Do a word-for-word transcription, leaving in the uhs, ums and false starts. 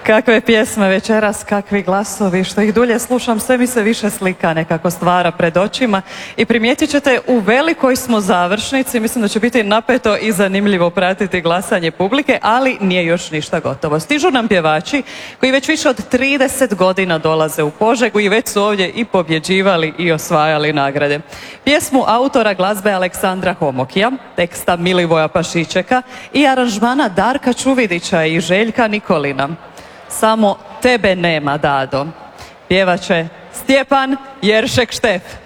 Kakve pjesme večeras, kakvi glasovi, što ih dulje slušam, sve mi se više slika nekako stvara pred očima i primijetit ćete, u velikoj smo završnici, mislim da će biti napeto i zanimljivo pratiti glasanje publike, ali nije još ništa gotovo. Stižu nam pjevači koji već više od trideset godina dolaze u Požegu i već su ovdje i pobjeđivali i osvajali nagrade. Pjesmu autora glazbe Aleksandra Homokija, teksta Milivoja Pašičeka i aranžmana Darka Čuvidića i Željka Nikolina. Samo tebe nema, Dado. Pjevat će Stjepan Jeršek Štef.